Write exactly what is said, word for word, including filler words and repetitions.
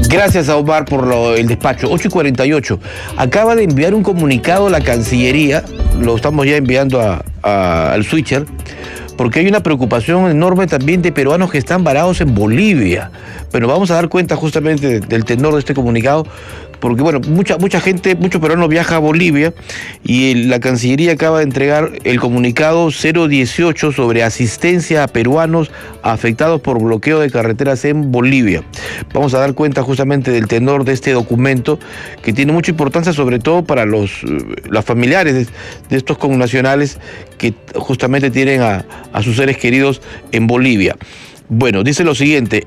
Gracias a Omar por lo, el despacho. ocho y cuarenta y ocho. Acaba de enviar un comunicado a la Cancillería, lo estamos ya enviando a, a, al switcher, porque hay una preocupación enorme también de peruanos que están varados en Bolivia. Pero vamos a dar cuenta justamente del tenor de este comunicado, porque bueno, mucha, mucha gente, muchos peruanos viaja a Bolivia y la Cancillería acaba de entregar el comunicado cero dieciocho sobre asistencia a peruanos afectados por bloqueo de carreteras en Bolivia. Vamos a dar cuenta justamente del tenor de este documento, que tiene mucha importancia sobre todo para los, los familiares de, de estos connacionales que justamente tienen a, a sus seres queridos en Bolivia. Bueno, dice lo siguiente: